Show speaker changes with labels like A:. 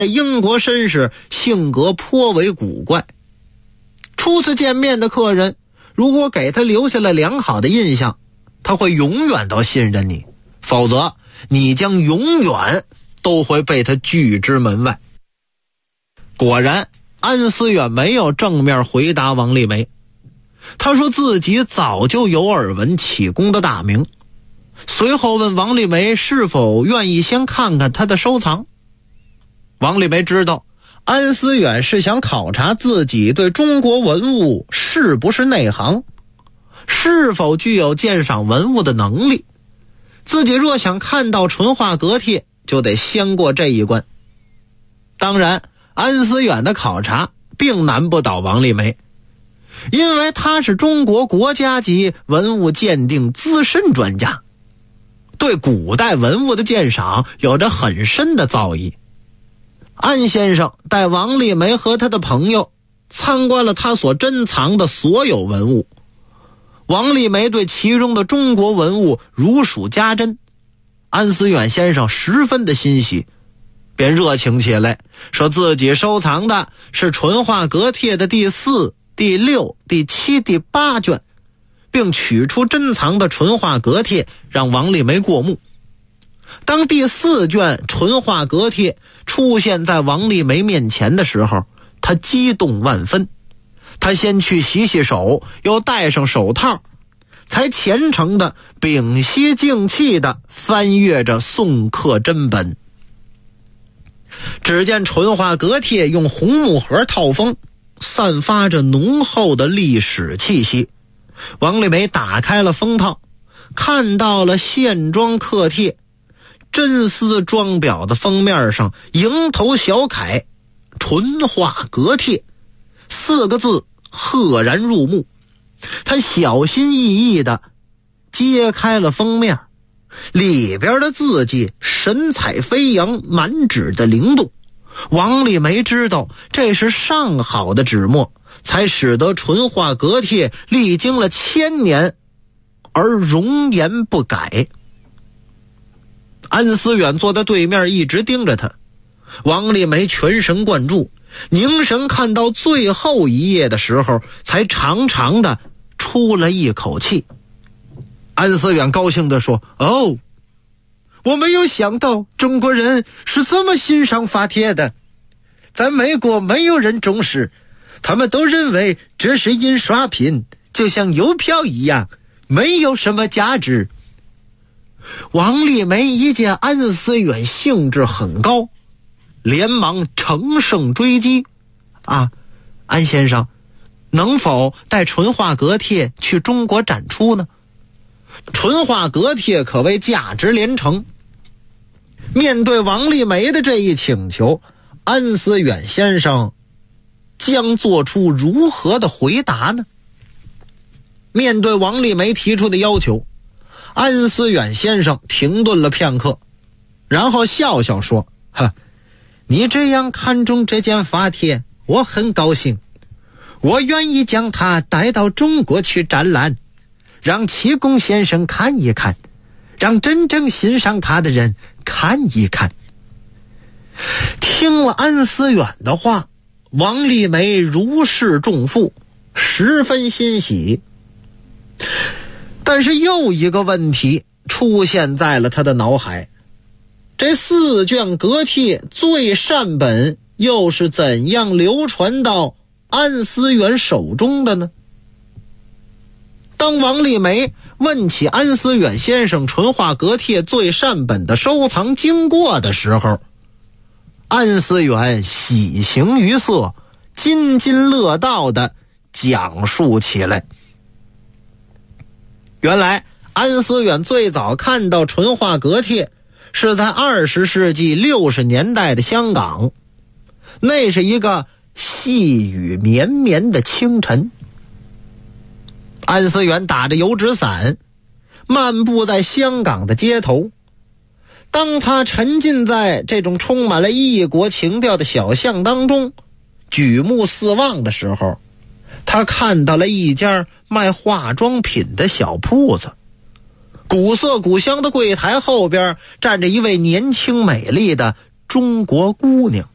A: 英国绅士性格颇为古怪。初次见面的客人如果给他留下了良好的印象，他会永远都信任你，否则你将永远都会被他拒之门外。果然，安思远没有正面回答王丽梅。他说自己早就有耳闻启功的大名，随后问王丽梅是否愿意先看看他的收藏。王丽梅知道安思远是想考察自己对中国文物是不是内行，是否具有鉴赏文物的能力。自己若想看到淳化阁帖，就得先过这一关。当然，安思远的考察并难不倒王丽梅，因为他是中国国家级文物鉴定资深专家，对古代文物的鉴赏有着很深的造诣。安先生带王丽梅和他的朋友参观了他所珍藏的所有文物，王丽梅对其中的中国文物如数家珍，安思远先生十分的欣喜，便热情起来，说自己收藏的是淳化阁帖的第4、第6、第7、第8卷，并取出珍藏的淳化阁帖让王丽梅过目。当第4卷淳化阁帖出现在王丽梅面前的时候，她激动万分。她先去洗洗手，又戴上手套，才虔诚的屏息静气的翻阅着宋刻真本。只见淳化阁帖用红木盒套封，散发着浓厚的历史气息。王丽梅打开了封套，看到了线装刻帖，真丝装裱的封面上蝇头小楷淳化阁帖4个字赫然入目。他小心翼翼地揭开了封面，里边的字迹神采飞扬，满纸的灵动。王丽梅知道这是上好的纸墨，才使得淳化阁帖历经了1000年而容颜不改。安思远坐在对面一直盯着他，王丽梅全神贯注，凝神看到最后一页的时候，才长长的出了一口气。安思远高兴地说：哦，我没有想到中国人是这么欣赏法帖的，在美国没有人重视，他们都认为这是印刷品，就像邮票一样，没有什么价值。王丽梅一见安思远兴致很高，连忙乘胜追击：安先生，能否带淳化阁帖去中国展出呢？淳化阁帖可谓价值连城。面对王丽梅的这一请求，安思远先生将做出如何的回答呢？面对王丽梅提出的要求，安思远先生停顿了片刻，然后笑笑说：你这样看重这件法帖，我很高兴，我愿意将它带到中国去展览，让启功先生看一看，让真正欣赏他的人看一看。听了安思远的话，王丽梅如释重负，十分欣喜。但是又一个问题出现在了他的脑海，这4卷阁帖最善本又是怎样流传到安思远手中的呢？当王丽梅问起安思远先生淳化阁帖最善本的收藏经过的时候，安思远喜形于色，津津乐道地讲述起来。原来安思远最早看到淳化阁帖是在20世纪60年代的香港，那是一个细雨绵绵的清晨。安思远打着油纸伞漫步在香港的街头，当他沉浸在这种充满了异国情调的小巷当中，举目四望的时候，他看到了一家卖化妆品的小铺子。古色古香的柜台后边站着一位年轻美丽的中国姑娘。